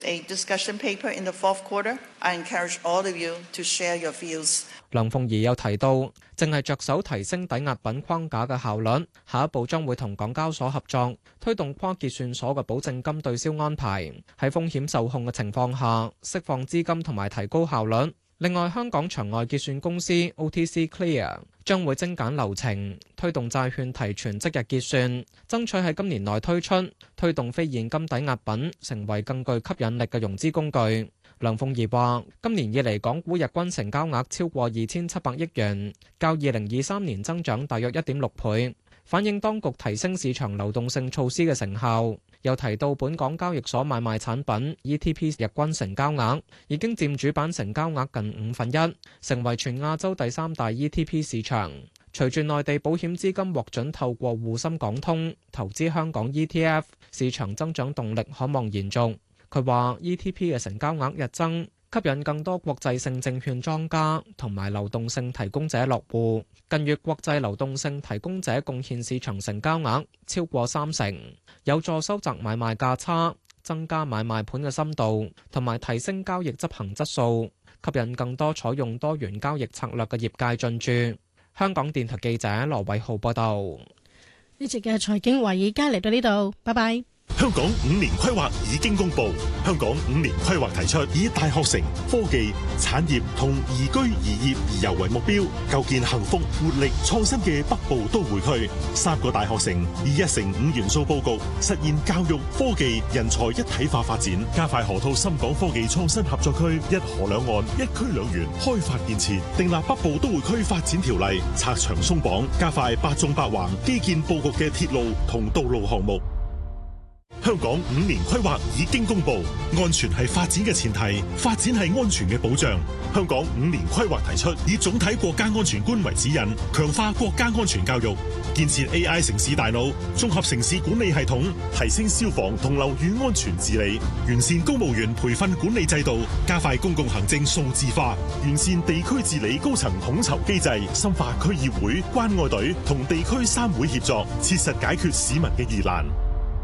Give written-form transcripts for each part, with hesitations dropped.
A discussion paper in the fourth quarter. I encourage all of you to share your views. 梁鳳儀有提到，正係着手提升抵押品框架嘅效率，下一步將會同港交所合作，推動跨結算所嘅保證金對銷安排，喺風險受控嘅情況下釋放資金同埋提高效率。另外，香港場外結算公司 OTC Clear 將會精簡流程，推動債券提存即日結算，爭取喺今年內推出，推動非現金抵押品成為更具吸引力嘅融資工具。梁鳳儀話：今年以嚟，港股日均成交額超過2700億元，較2023年增長大約1.6倍，反映當局提升市場流動性措施嘅成效。又提到本港交易所買賣產品 ETP 日均成交額已經佔主板成交額近1/5，成為全亞洲第3大 ETP 市場。隨住內地保險資金獲准透過滬深港通投資香港 ETF， 市場增長動力可望延續。佢話 ETP 嘅成交額日增，吸引更多國際性證券莊家同埋流動性提供者落戶。近月國際流動性提供者貢獻市場成交額超過30%，有助收窄買賣價差，增加買賣盤嘅深度，同埋提升交易執行質素，吸引更多採用多元交易策略嘅業界進駐。香港電台記者羅偉浩報道。 呢節嘅財經華爾街嚟到呢度，拜拜。 香港5年規劃已經公布，香港5年規劃提出以大學城、科技、產業同宜居宜業宜遊為目標，構建幸福、活力、創新嘅北部都會區。3個大學城以1城5元素佈局，實現教育、科技、人才一體化發展，加快河套深港科技創新合作區，一河兩岸、一區兩園開發建設，訂立北部都會區發展條例，拆牆鬆綁，加快八縱八橫基建佈局嘅鐵路同道路項目。香港5年規劃已經公布，安全係發展嘅前提，發展係安全嘅保障。香港5年規劃提出，以總體國家安全觀為指引，強化國家安全教育，建設 AI 城市大腦，綜合城市管理系統，提升消防同樓宇安全治理，完善公務員培訓管理制度，加快公共行政數字化，完善地區治理高層統籌機制，深化區議會、關愛隊同地區3會協作，切實解決市民嘅疑難。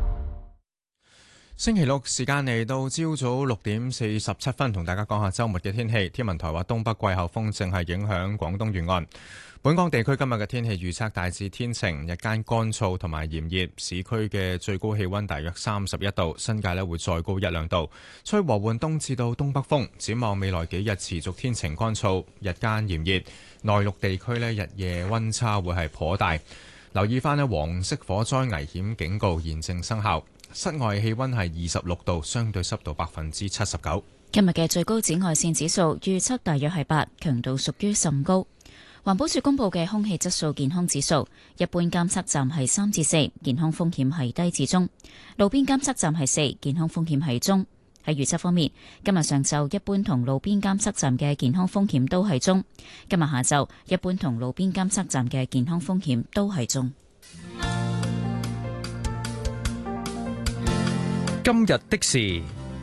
星期六時間嚟到朝早6:47，同大家講下週末嘅天氣。天文台話東北季候風正係影響廣東沿岸。本港地區今日嘅天氣預測大致天晴，日間乾燥同埋炎熱，市區嘅最高氣溫大約31度，新界會再高1-2度，吹和緩東至到東北風。展望未來幾日持續天晴乾燥，日間炎熱，內陸地區日夜溫差會係頗大。留意翻黃色火災危險警告現正生效。室外氣溫係26度，相對濕度79%。 今日嘅最高紫外線指數預測大約係8，強度屬於甚高。環保署公布嘅空氣質素健康指數，一般監測站係3至4，健康風險係低至中；路邊監測站係4，健康風險係中。喺預測方面，今日上晝一般同路邊監測站嘅健康風險都係中；今日下晝一般同路邊監測站嘅健康風險都係中。 今日的事，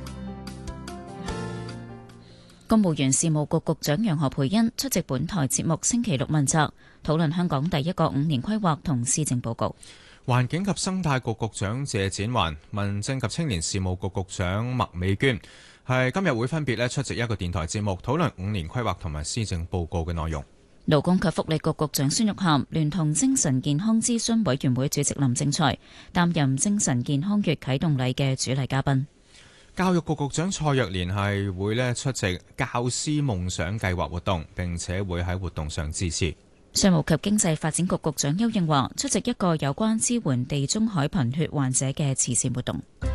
公務員事務局局長楊何蓓茵出席本台節目星期六問責，討論香港第一個5年規劃同施政報告。 環境及生態局局長謝展寰、民政及青年事務局局長麥美娟係今日會分別出席一個電台節目，討論5年規劃同埋施政報告嘅內容。 勞工及福利局局長孫玉菡聯同精神健康諮詢委員會主席林正財擔任精神健康月啟動禮嘅主禮嘉賓。 教育局局長蔡若蓮係會出席教師夢想計劃活動，並且會喺活動上致辭。 商務及經濟發展局局長邱應華出席一個有關支援地中海貧血患者嘅慈善活動。